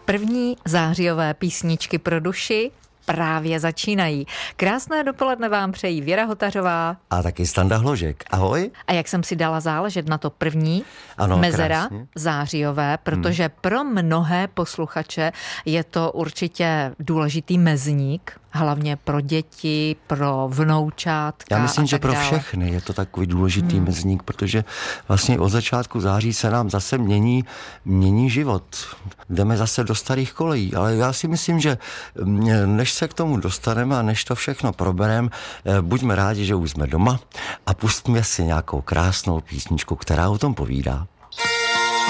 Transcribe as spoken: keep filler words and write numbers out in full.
První zářijové písničky pro duši právě začínají. Krásné dopoledne vám přejí Věra Hotařová. A taky Standa Hložek. Ahoj. A jak jsem si dala záležet na to první, ano, mezera krásně. zářijové, protože hmm. pro mnohé posluchače je to určitě důležitý mezník, hlavně pro děti, pro vnoučátka. Já myslím, a že tak pro dále. všechny je to takový důležitý hmm. mezník, protože vlastně od začátku září se nám zase mění, mění život. Jdeme zase do starých kolejí, ale já si myslím, že než se k tomu dostaneme a než to všechno probereme, buďme rádi, že už jsme doma a pustíme si nějakou krásnou písničku, která o tom povídá.